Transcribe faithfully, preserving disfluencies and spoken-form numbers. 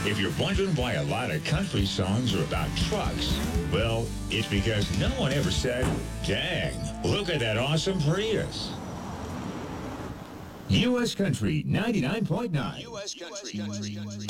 If you're wondering why a lot of country songs are about trucks, well, it's because no one ever said, dang, look at that awesome Prius. U S Country ninety-nine point nine. U S Country.